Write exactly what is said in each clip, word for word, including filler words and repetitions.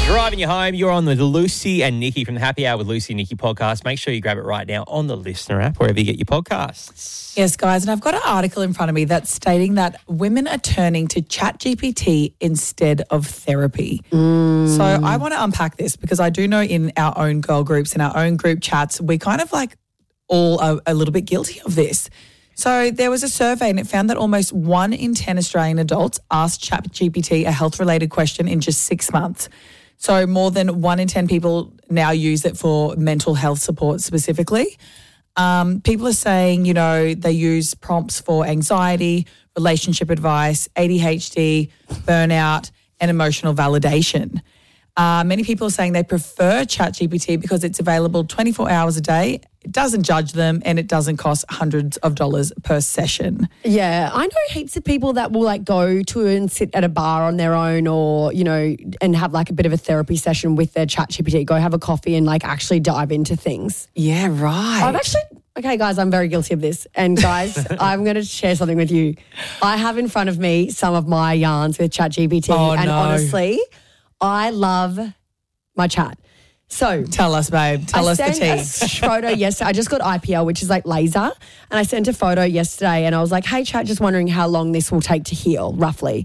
Driving you home, you're on the Lucy and Nikki from the Happy Hour with Lucy and Nikki podcast. Make sure you grab it right now on the Listener app, wherever you get your podcasts. Yes, guys, and I've got an article in front of me that's stating that women are turning to ChatGPT instead of therapy. Mm. So I want to unpack this because I do know in our own girl groups, in our own group chats, we kind of like all are a little bit guilty of this. So there was a survey and it found that almost one in ten Australian adults asked ChatGPT a health-related question in just six months. So more than one in ten people now use it for mental health support specifically. Um, people are saying, you know, they use prompts for anxiety, relationship advice, A D H D, burnout, and emotional validation. Uh, many people are saying they prefer ChatGPT because it's available twenty-four hours a day. It doesn't judge them and it doesn't cost hundreds of dollars per session. Yeah, I know heaps of people that will like go to and sit at a bar on their own or, you know, and have like a bit of a therapy session with their ChatGPT, go have a coffee and like actually dive into things. Yeah, right. I've actually, okay, guys, I'm very guilty of this. And guys, I'm going to share something with you. I have in front of me some of my yarns with ChatGPT. Oh, and no. honestly, I love my chat. So tell us, babe. Tell I us the tea. sent a photo yesterday. I just got I P L, which is like laser, and I sent a photo yesterday, and I was like, "Hey, chat, just wondering how long this will take to heal, roughly."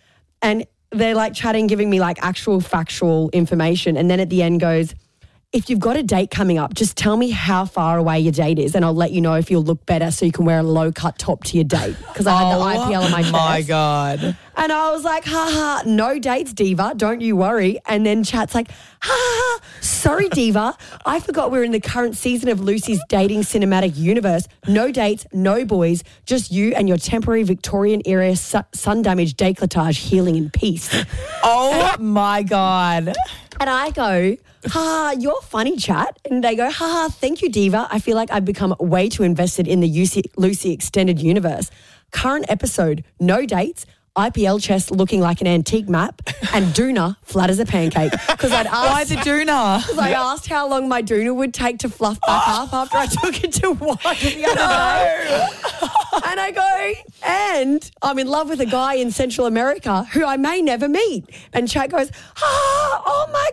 And they're like chatting, giving me like actual factual information, and then at the end goes, "If you've got a date coming up, just tell me how far away your date is, and I'll let you know if you'll look better, so you can wear a low cut top to your date." Because I had oh, the I P L on my chest. My God. And I was like, ha ha, no dates, diva, don't you worry. And then chat's like, ha ha, sorry, diva, I forgot we're in the current season of Lucy's dating cinematic universe. No dates, no boys, just you and your temporary Victorian era su- sun-damaged décolletage healing in peace. Oh, my God. And I go, ha, you're funny, chat. And they go, ha ha, thank you, diva. I feel like I've become way too invested in the Lucy, Lucy extended universe. Current episode, no dates, I P L chest looking like an antique map, and doona flat as a pancake. Because I'd asked, why the doona? Because I asked how long my doona would take to fluff back up after I took it to wash the other day. And I go, and I'm in love with a guy in Central America who I may never meet. And chat goes, ah, oh my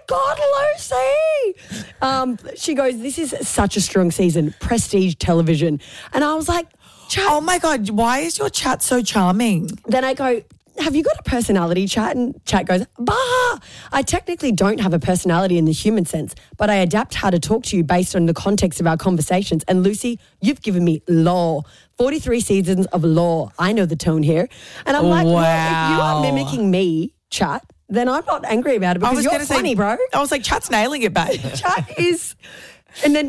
God, Lucy. Um, she goes, this is such a strong season, prestige television. And I was like, chat. Oh my God, why is your chat so charming? Then I go, have you got a personality, chat? And chat goes, bah, I technically don't have a personality in the human sense, but I adapt how to talk to you based on the context of our conversations. And Lucy, you've given me law. forty-three seasons of law. I know the tone here. And I'm like, wow. well, if you are mimicking me, chat, then I'm not angry about it because you're funny, say, bro. I was like, chat's nailing it, babe. Chat is... And then